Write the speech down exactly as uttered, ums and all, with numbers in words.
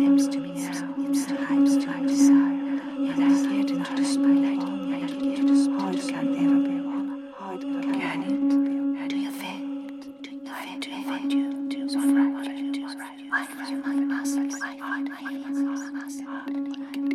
seems to me now, it's times to desire, and I get into the spotlight, I get into the spotlight, it can never be wrong, can it? Do you think, do you think, do you think you do so right, do right, I am my master, I am my master,